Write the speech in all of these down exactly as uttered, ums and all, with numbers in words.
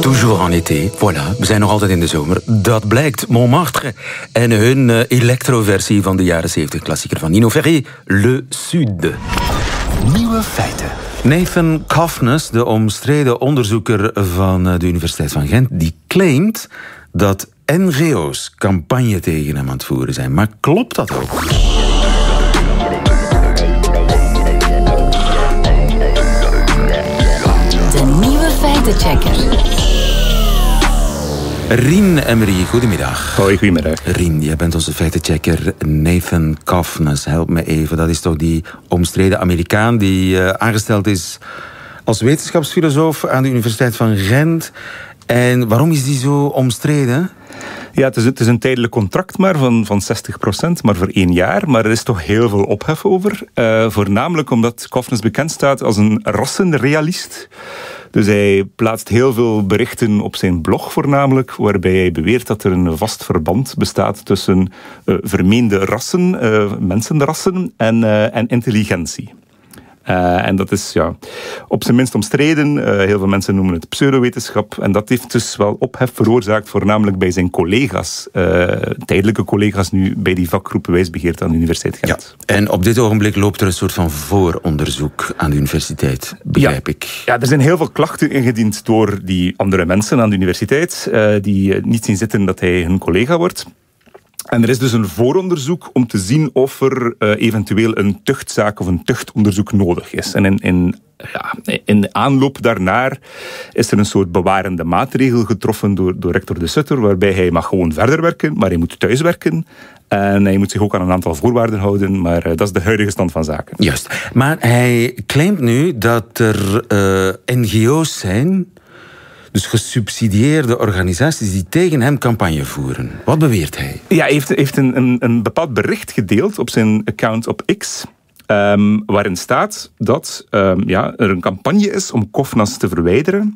Toujours en été, voilà. We zijn nog altijd in de zomer. Dat blijkt Montmartre en hun uh, electroversie van de jaren zeventig klassieker van Nino Ferré, Le Sud. Nieuwe feiten. Nathan Kovnes, de omstreden onderzoeker van de Universiteit van Gent, die claimt dat N G O's campagne tegen hem aan het voeren zijn. Maar klopt dat ook? De nieuwe feitenchecker. Rien Emery, goedemiddag. Hoi, goedemiddag. Rien, jij bent onze feitenchecker. Nathan Kovnes, help me even. Dat is toch die omstreden Amerikaan die uh, aangesteld is als wetenschapsfilosoof aan de Universiteit van Gent. En waarom is die zo omstreden? Ja, het is, het is een tijdelijk contract maar van, van zestig procent, maar voor één jaar. Maar er is toch heel veel ophef over. Uh, voornamelijk omdat Kovnes bekend staat als een rassenrealist. Dus hij plaatst heel veel berichten op zijn blog voornamelijk, waarbij hij beweert dat er een vast verband bestaat tussen uh, vermeende rassen, uh, mensenrassen en, uh, en intelligentie. Uh, en dat is ja, op zijn minst omstreden. Uh, heel veel mensen noemen het pseudowetenschap. En dat heeft dus wel ophef veroorzaakt, voornamelijk bij zijn collega's. Uh, tijdelijke collega's nu bij die vakgroep wijsbegeerd aan de Universiteit Gent. Ja, en op dit ogenblik loopt er een soort van vooronderzoek aan de universiteit, begrijp ja, ik. Ja, er zijn heel veel klachten ingediend door die andere mensen aan de universiteit, uh, die niet zien zitten dat hij hun collega wordt. En er is dus een vooronderzoek om te zien of er uh, eventueel een tuchtzaak of een tuchtonderzoek nodig is. En in, in, ja, in de aanloop daarnaar is er een soort bewarende maatregel getroffen door, door rector De Sutter, waarbij hij mag gewoon verder werken, maar hij moet thuiswerken. En hij moet zich ook aan een aantal voorwaarden houden, maar uh, dat is de huidige stand van zaken. Juist. Maar hij claimt nu dat er uh, N G O's zijn, dus gesubsidieerde organisaties die tegen hem campagne voeren. Wat beweert hij? Ja, hij heeft, heeft een, een, een bepaald bericht gedeeld op zijn account op X, um, waarin staat dat um, ja, er een campagne is om Kovnes te verwijderen,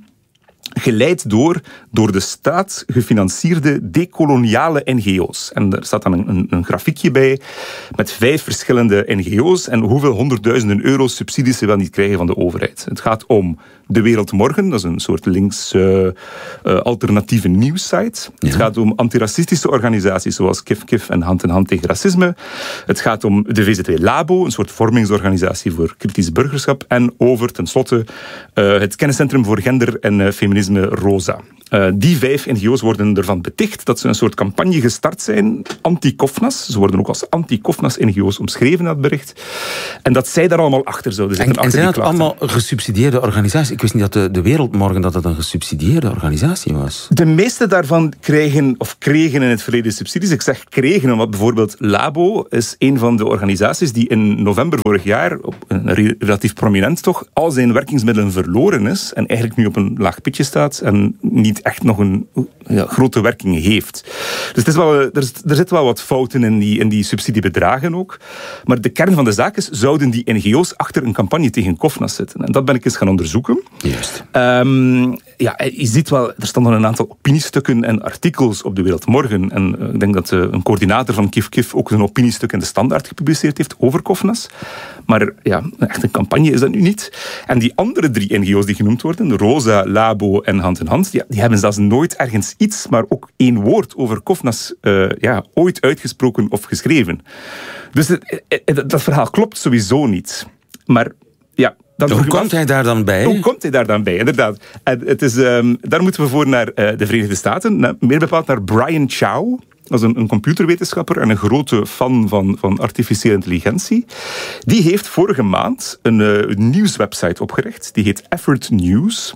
geleid door, door de staat gefinancierde dekoloniale N G O's. En er staat dan een, een, een grafiekje bij met vijf verschillende N G O's en hoeveel honderdduizenden euro subsidies ze wel niet krijgen van de overheid. Het gaat om De Wereld Morgen, dat is een soort links uh, uh, alternatieve nieuwssite. Ja. Het gaat om antiracistische organisaties zoals Kif Kif en Hand in Hand tegen Racisme. Het gaat om de V Z W Labo, een soort vormingsorganisatie voor kritisch burgerschap. En over, tenslotte, uh, het kenniscentrum voor gender en uh, feminisme Rosa. Uh, die vijf N G O's worden ervan beticht dat ze een soort campagne gestart zijn, anti-Kovnes. Ze worden ook als anti-Kovnes N G O's omschreven in dat bericht. En dat zij daar allemaal achter zouden zitten. En, en zijn dat allemaal gesubsidieerde organisaties? Ik wist niet dat de, de Wereldmorgen dat het een gesubsidieerde organisatie was. De meeste daarvan krijgen, of kregen in het verleden subsidies. Ik zeg kregen, omdat bijvoorbeeld Labo is een van de organisaties die in november vorig jaar, op een relatief prominent toch, al zijn werkingsmiddelen verloren is en eigenlijk nu op een laag pitje staat en niet echt nog een ja, grote werking heeft. Dus het is wel, er, is, er zitten wel wat fouten in die, in die subsidiebedragen ook. Maar de kern van de zaak is, zouden die N G O's achter een campagne tegen Kovnes zitten? En dat ben ik eens gaan onderzoeken. Juist. Um, ja, je ziet wel, er stonden een aantal opiniestukken en artikels op De Wereld Morgen. En uh, ik denk dat uh, een coördinator van Kif Kif ook een opiniestuk in De Standaard gepubliceerd heeft over Kovnes. Maar ja, echt een campagne is dat nu niet. En die andere drie N G O's die genoemd worden, Rosa, Labo en Hand in Hand, ja, die hebben zelfs nooit ergens iets, maar ook één woord over Kovnes uh, ja, ooit uitgesproken of geschreven. Dus het, het, dat verhaal klopt sowieso niet. Maar ja... Dan Hoe komt hij daar dan bij? Hoe komt hij daar dan bij, inderdaad. En het is, um, daar moeten we voor naar uh, de Verenigde Staten, naar, meer bepaald naar Brian Chow. Dat is een, een computerwetenschapper en een grote fan van, van artificiële intelligentie. Die heeft vorige maand een, uh, een nieuwswebsite opgericht. Die heet Effort News.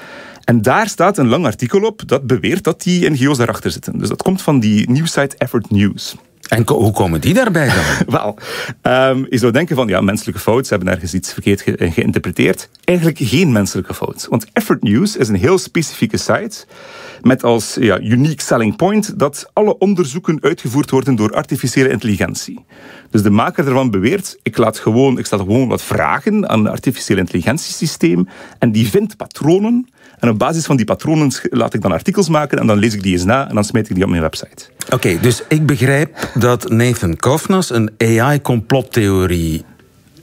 En daar staat een lang artikel op dat beweert dat die N G O's daarachter zitten. Dus dat komt van die nieuwsite Effort News. En ko- hoe komen die daarbij dan? Wel, um, je zou denken van, ja, menselijke fout, ze hebben ergens iets verkeerd ge- geïnterpreteerd. Eigenlijk geen menselijke fout. Want Effort News is een heel specifieke site met als ja, unique selling point dat alle onderzoeken uitgevoerd worden door artificiële intelligentie. Dus de maker ervan beweert, ik, laat gewoon, ik stel gewoon wat vragen aan een artificiële intelligentiesysteem en die vindt patronen. En op basis van die patronen laat ik dan artikels maken en dan lees ik die eens na en dan smijt ik die op mijn website. Oké, okay, dus ik begrijp dat Nathan Kovnes een A I-complottheorie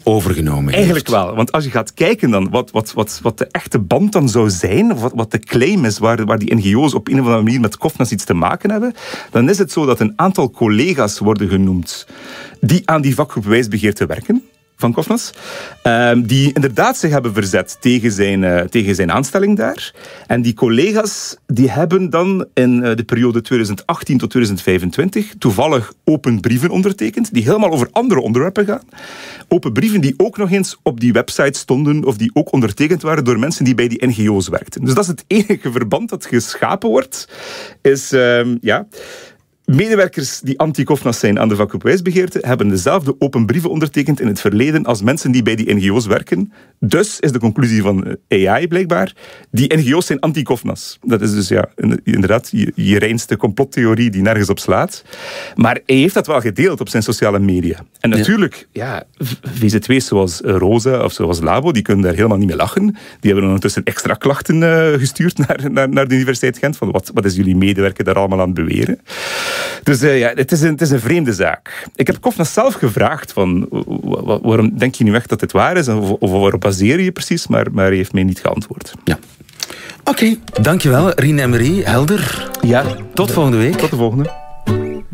overgenomen heeft. Eigenlijk wel, want als je gaat kijken dan wat, wat, wat, wat de echte band dan zou zijn, of wat, wat de claim is waar, waar die N G O's op een of andere manier met Cofnas iets te maken hebben, dan is het zo dat een aantal collega's worden genoemd die aan die vakgroep wijsbegeerte werken van Cofnas, um, die inderdaad zich hebben verzet tegen zijn, uh, tegen zijn aanstelling daar. En die collega's die hebben dan in uh, de periode twintig achttien tot twintig vijfentwintig toevallig open brieven ondertekend, die helemaal over andere onderwerpen gaan. Open brieven die ook nog eens op die website stonden, of die ook ondertekend waren door mensen die bij die N G O's werkten. Dus dat is het enige verband dat geschapen wordt, is, um, ja... Medewerkers die anti-Cofnas zijn aan de vakgroep wijsbegeerte hebben dezelfde open brieven ondertekend in het verleden als mensen die bij die N G O's werken. Dus is de conclusie van A I blijkbaar, die N G O's zijn anti-Cofnas. Dat is dus ja, inderdaad je, je reinste complottheorie die nergens op slaat. Maar hij heeft dat wel gedeeld op zijn sociale media. En natuurlijk, ja, V Z W's zoals Rosa of zoals Labo, die kunnen daar helemaal niet mee lachen. Die hebben ondertussen extra klachten uh, gestuurd naar, naar, naar de Universiteit Gent. Van wat, wat is jullie medewerker daar allemaal aan het beweren? Dus uh, ja, het is, een, het is een vreemde zaak. Ik heb Cofnas zelf gevraagd van waarom denk je nu echt dat dit waar is of, of waarop baseer je precies, maar, maar hij heeft mij niet geantwoord. Ja. Oké, okay, dankjewel Rien en Marie. Helder. Ja. Tot volgende week. Tot de volgende.